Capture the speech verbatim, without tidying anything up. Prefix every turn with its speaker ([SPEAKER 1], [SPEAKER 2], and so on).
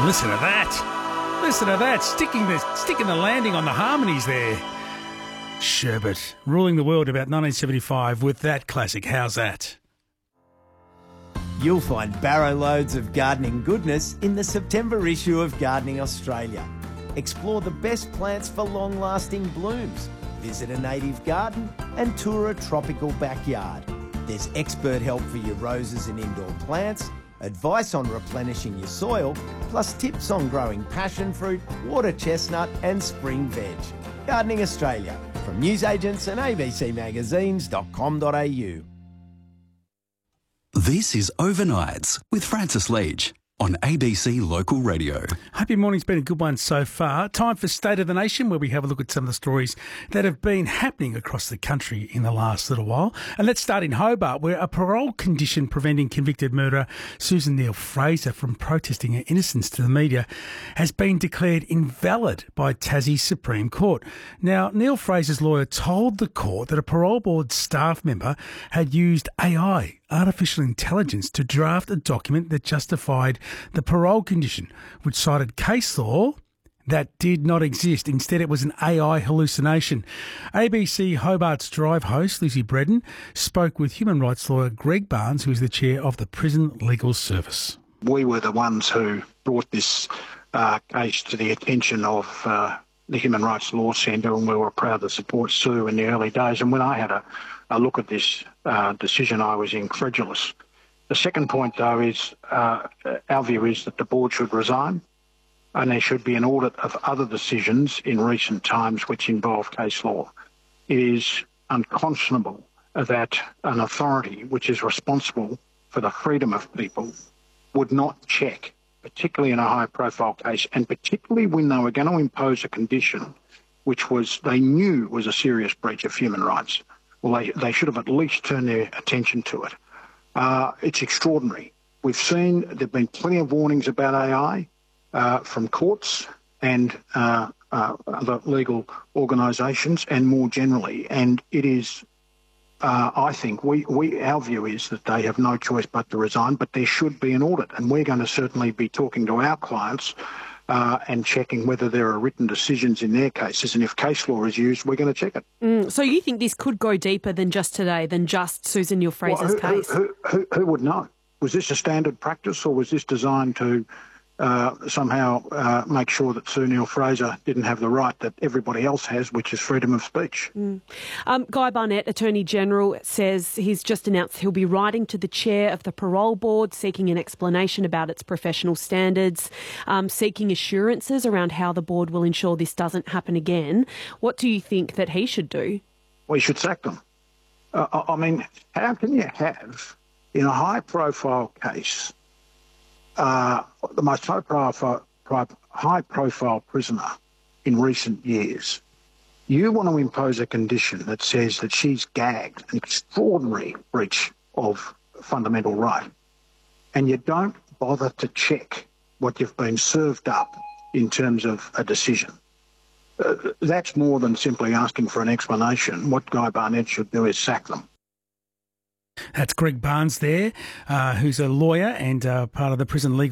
[SPEAKER 1] Listen to that. Listen to that. Sticking the, sticking the landing on the harmonies there. Sherbet, ruling the world about nineteen seventy-five with that classic. How's that?
[SPEAKER 2] You'll find barrow loads of gardening goodness in the September issue of Gardening Australia. Explore the best plants for long-lasting blooms. Visit a native garden and tour a tropical backyard. There's expert help for your roses and indoor plants, advice on replenishing your soil, plus tips on growing passion fruit, water chestnut and spring veg. Gardening Australia, from newsagents and a b c magazines dot com dot a u.
[SPEAKER 3] This is Overnights with Francis Leach on A B C Local Radio.
[SPEAKER 1] Hope your morning's been a good one so far. Time for State of the Nation, where we have a look at some of the stories that have been happening across the country in the last little while. And let's start in Hobart, where a parole condition preventing convicted murderer Susan Neal-Fraser from protesting her innocence to the media has been declared invalid by Tassie's Supreme Court. Now, Neal-Fraser's lawyer told the court that a parole board staff member had used A I, artificial intelligence, to draft a document that justified the parole condition, which cited case law that did not exist. Instead, it was an A I hallucination. A B C Hobart's Drive host, Lucy Bredon, spoke with human rights lawyer Greg Barnes, who is the chair of the Prison Legal Service.
[SPEAKER 4] We were the ones who brought this uh, case to the attention of uh, the Human Rights Law Centre, and we were proud to support Sue in the early days. And when I had a, a look at this uh, decision, I was incredulous. The second point, though, is uh, our view is that the board should resign, and there should be an audit of other decisions in recent times which involve case law. It is unconscionable that an authority which is responsible for the freedom of people would not check, particularly in a high-profile case, and particularly when they were going to impose a condition which was they knew was a serious breach of human rights. Well, they, they should have at least turned their attention to it. Uh, it's extraordinary. We've seen there have been plenty of warnings about A I uh, from courts and uh, uh, other legal organisations, and more generally. And it is, uh, I think, we, we our view is that they have no choice but to resign, but there should be an audit. And we're going to certainly be talking to our clients Uh, and checking whether there are written decisions in their cases. And if case law is used, we're going to check it.
[SPEAKER 5] Mm, so you think this could go deeper than just today, than just Susan Neal-Fraser's
[SPEAKER 4] well, who,
[SPEAKER 5] case?
[SPEAKER 4] Who, who, who would know? Was this a standard practice, or was this designed to uh, somehow uh, make sure that Sue Neal-Fraser didn't have the right that everybody else has, which is freedom of speech?
[SPEAKER 5] Mm. Um, Guy Barnett, Attorney General, says he's just announced he'll be writing to the chair of the parole board, seeking an explanation about its professional standards, um, seeking assurances around how the board will ensure this doesn't happen again. What do you think that he should do?
[SPEAKER 4] We should sack them. Uh, I mean, how can you have, in a high-profile case, Uh, the most high-profile, high-profile prisoner in recent years, you want to impose a condition that says that she's gagged, an extraordinary breach of fundamental right, and you don't bother to check what you've been served up in terms of a decision. Uh, that's more than simply asking for an explanation. What Guy Barnett should do is sack them.
[SPEAKER 1] That's Greg Barnes there, uh, who's a lawyer and uh, part of the Prison Legal